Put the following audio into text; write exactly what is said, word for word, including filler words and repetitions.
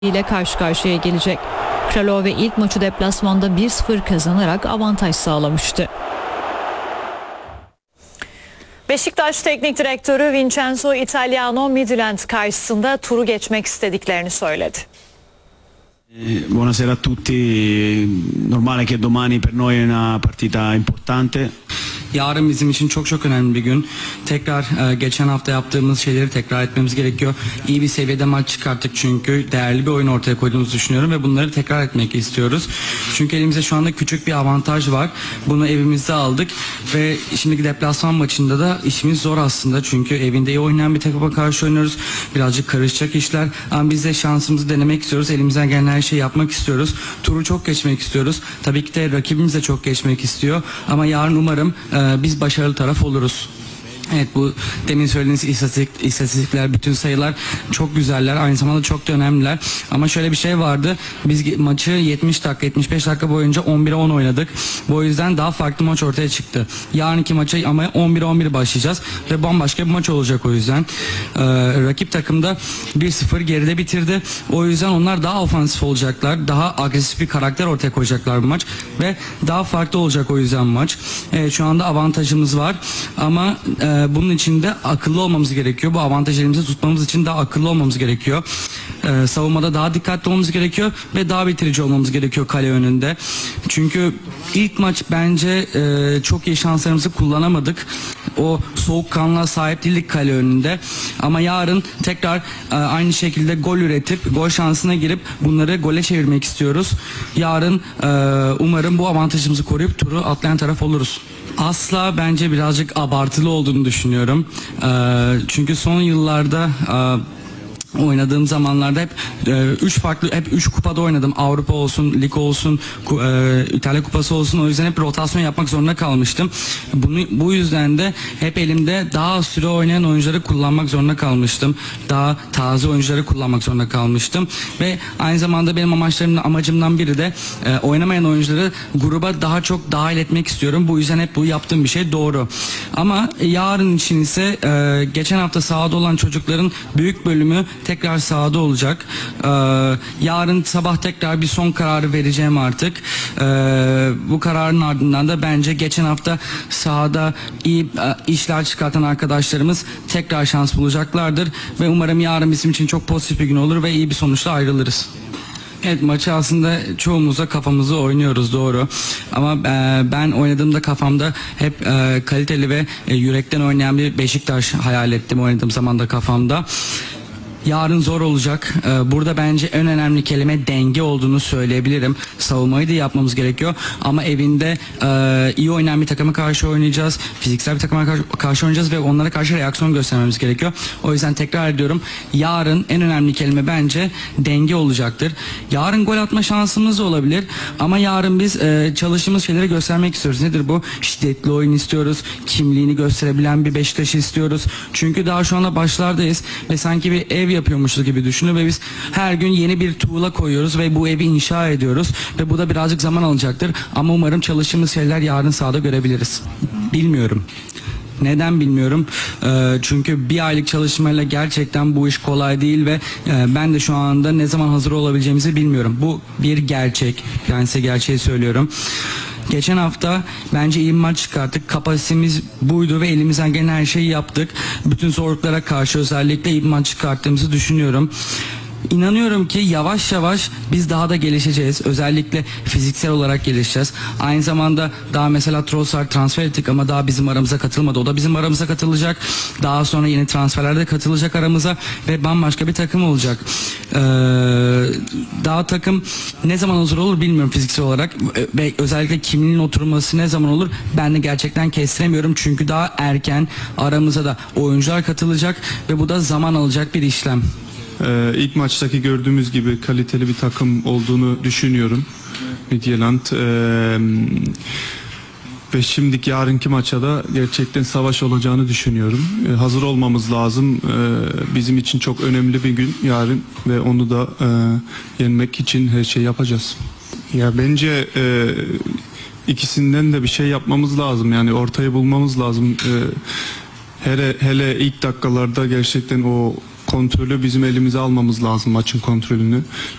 ile karşı karşıya gelecek. Kralove ilk maçı deplasmanda bir sıfır kazanarak avantaj sağlamıştı. Beşiktaş Teknik Direktörü Vincenzo Italiano Midtjylland karşısında turu geçmek istediklerini söyledi. Buonasera a tutti, normale che domani per noi è una partita importante. Yarın bizim için çok çok önemli bir gün. Tekrar e, geçen hafta yaptığımız şeyleri tekrar etmemiz gerekiyor. İyi bir seviyede maç çıkarttık çünkü değerli bir oyun ortaya koyduğumuzu düşünüyorum ve bunları tekrar etmek istiyoruz. Çünkü elimizde şu anda küçük bir avantaj var. Bunu evimizde aldık ve şimdiki deplasman maçında da işimiz zor aslında. Çünkü evinde iyi oynayan bir takıma karşı oynuyoruz. Birazcık karışacak işler ama biz de şansımızı denemek istiyoruz. Elimizden gelen her şeyi yapmak istiyoruz. Turu çok geçmek istiyoruz. Tabii ki de rakibimiz de çok geçmek istiyor ama yarın umarım e, biz başarılı taraf oluruz. Evet, bu demin söylediğiniz istatistik, istatistikler, bütün sayılar çok güzeller, aynı zamanda çok da önemliler. Ama şöyle bir şey vardı, biz maçı yetmiş dakika, yetmiş beş dakika boyunca on bire on oynadık. Bu yüzden daha farklı maç ortaya çıktı. Yarınki maça ama on bire on bir başlayacağız ve bambaşka bir maç olacak o yüzden. Ee, rakip takımda bir sıfır geride bitirdi. O yüzden onlar daha ofansif olacaklar, daha agresif bir karakter ortaya koyacaklar bu maç ve daha farklı olacak o yüzden maç. Evet, şu anda avantajımız var ama e, bunun için de akıllı olmamız gerekiyor. Bu avantajı elimizde tutmamız için daha akıllı olmamız gerekiyor. Ee, savunmada daha dikkatli olmamız gerekiyor ve daha bitirici olmamız gerekiyor kale önünde. Çünkü ilk maç bence e, çok iyi şanslarımızı kullanamadık. O soğukkanlığa sahip değildik kale önünde. Ama yarın tekrar e, aynı şekilde gol üretip gol şansına girip bunları gole çevirmek istiyoruz. Yarın e, umarım bu avantajımızı koruyup turu atlayan taraf oluruz. Asla bence birazcık abartılı olduğunu düşünüyorum. Ee, çünkü son yıllarda e, oynadığım zamanlarda hep e, üç farklı hep üç kupada oynadım. Avrupa olsun, lig olsun, ku, e, İtalya kupası olsun. O yüzden hep rotasyon yapmak zorunda kalmıştım. Bunu bu yüzden de hep elimde daha az süre oynayan oyuncuları kullanmak zorunda kalmıştım. Daha taze oyuncuları kullanmak zorunda kalmıştım ve aynı zamanda benim amaçlarımdan amacımdan biri de e, oynamayan oyuncuları gruba daha çok dahil etmek istiyorum. Bu yüzden hep bu yaptığım bir şey doğru. Ama yarın için ise e, geçen hafta sahada olan çocukların büyük bölümü tekrar sahada olacak. Ee, yarın sabah tekrar bir son kararı vereceğim artık. Ee, bu kararın ardından da bence geçen hafta sahada iyi e, işler çıkartan arkadaşlarımız tekrar şans bulacaklardır ve umarım yarın bizim için çok pozitif bir gün olur ve iyi bir sonuçla ayrılırız. Evet, maçı aslında çoğumuzda kafamızı oynuyoruz, doğru. Ama e, ben oynadığımda kafamda hep e, kaliteli ve e, yürekten oynayan bir Beşiktaş hayal ettim oynadığım zaman da kafamda. Yarın zor olacak. Burada bence en önemli kelime denge olduğunu söyleyebilirim. Savunmayı da yapmamız gerekiyor. Ama evinde iyi oynayan bir takıma karşı oynayacağız. Fiziksel bir takıma karşı oynayacağız ve onlara karşı reaksiyon göstermemiz gerekiyor. O yüzden tekrar ediyorum. Yarın en önemli kelime bence denge olacaktır. Yarın gol atma şansımız da olabilir. Ama yarın biz çalıştığımız şeyleri göstermek istiyoruz. Nedir bu? Şiddetli oyun istiyoruz. Kimliğini gösterebilen bir Beşiktaş'ı istiyoruz. Çünkü daha şu anda başlardayız ve sanki bir ev yapıyormuşuz gibi düşünün ve biz her gün yeni bir tuğla koyuyoruz ve bu evi inşa ediyoruz ve bu da birazcık zaman alacaktır ama umarım çalıştığımız şeyler yarın sahada görebiliriz. Bilmiyorum. Neden bilmiyorum. Ee, çünkü bir aylık çalışmayla gerçekten bu iş kolay değil ve e, ben de şu anda ne zaman hazır olabileceğimizi bilmiyorum. Bu bir gerçek. Ben size gerçeği söylüyorum. Geçen hafta bence iyi bir maç çıkarttık. Kapasitemiz buydu ve elimizden gelen her şeyi yaptık. Bütün zorluklara karşı özellikle iyi bir maç çıkarttığımızı düşünüyorum. İnanıyorum ki yavaş yavaş biz daha da gelişeceğiz. Özellikle fiziksel olarak gelişeceğiz. Aynı zamanda daha mesela Trossard transfer ettik ama daha bizim aramıza katılmadı. O da bizim aramıza katılacak. Daha sonra yeni transferler de katılacak aramıza ve bambaşka bir takım olacak. Ee, daha takım ne zaman hazır olur bilmiyorum fiziksel olarak ve özellikle kimliğin oturması ne zaman olur ben de gerçekten kestiremiyorum. Çünkü daha erken aramıza da oyuncular katılacak ve bu da zaman alacak bir işlem. Ee, ilk maçtaki gördüğümüz gibi kaliteli bir takım olduğunu düşünüyorum. Midtjylland. Ee, ve şimdiki yarınki maça da gerçekten savaş olacağını düşünüyorum. Ee, hazır olmamız lazım. Ee, bizim için çok önemli bir gün yarın ve onu da e, yenmek için her şey yapacağız. Ya bence e, ikisinden de bir şey yapmamız lazım. Yani ortayı bulmamız lazım. Ee, hele hele ilk dakikalarda gerçekten o kontrolü bizim elimize almamız lazım, maçın kontrolünü.